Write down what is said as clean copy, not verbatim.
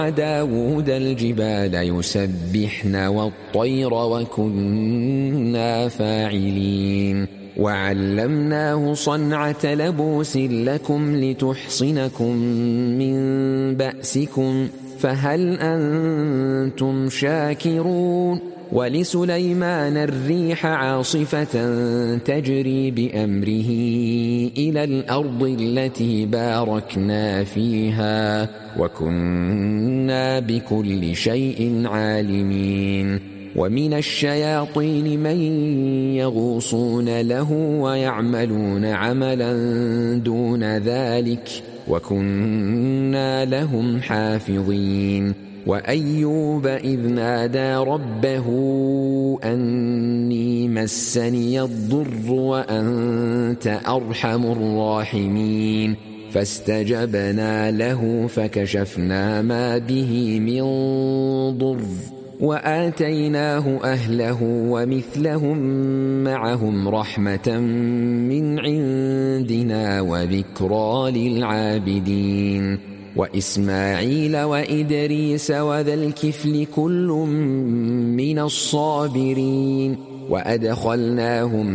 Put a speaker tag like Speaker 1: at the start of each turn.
Speaker 1: داود الجبال يسبحن والطير وكنا فاعلين وعلمناه صنعة لبوس لكم لتحصنكم من بأسكم فهل أنتم شاكرون ولسليمان الريح عاصفة تجري بأمره إلى الأرض التي باركنا فيها وكنا بكل شيء عالمين ومن الشياطين من يغوصون له ويعملون عملا دون ذلك وكنا لهم حافظين وأيوب إذ نادى ربه أني مسني الضر وأنت أرحم الراحمين فاستجبنا له فكشفنا ما به من ضر وآتيناه أهله ومثلهم معهم رحمة من عندنا وذكرى للعابدين وإسماعيل وإدريس وذا الكفل كل من الصابرين وأدخلناهم